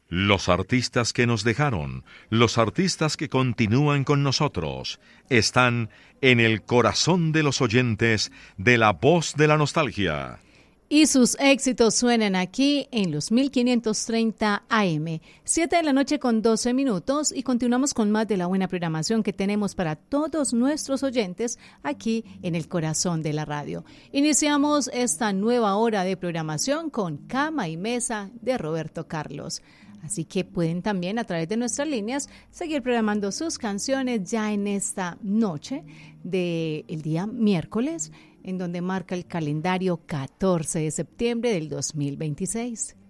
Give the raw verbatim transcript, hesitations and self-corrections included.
Los artistas que nos dejaron, los artistas que continúan con nosotros, están en el corazón de los oyentes de La Voz de la Nostalgia. Y sus éxitos suenan aquí en los mil quinientos treinta A M, siete de la noche con doce minutos, y continuamos con más de la buena programación que tenemos para todos nuestros oyentes aquí en el corazón de la radio. Iniciamos esta nueva hora de programación con Cama y Mesa de Roberto Carlos. Así que pueden también a través de nuestras líneas seguir programando sus canciones ya en esta noche del día miércoles, en donde marca el calendario catorce de septiembre del dos mil veintiséis.